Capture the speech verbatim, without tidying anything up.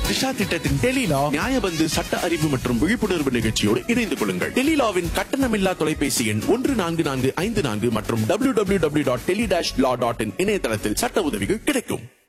திஷா திட்டத்தின் டெலிலா நியாயபந்து சட்ட அறிவு மற்றும் விழிப்புணர்வு நிகழ்ச்சியோடு இணைந்து கொள்ளுங்கள். டெலிலாவின் கட்டணமில்லா தொலைபேசி எண் ஒன்று நான்கு நான்கு ஐந்து நான்கு மற்றும் W W W dot tele dash law dot in இணையதளத்தில் சட்ட உதவிகள் கிடைக்கும்.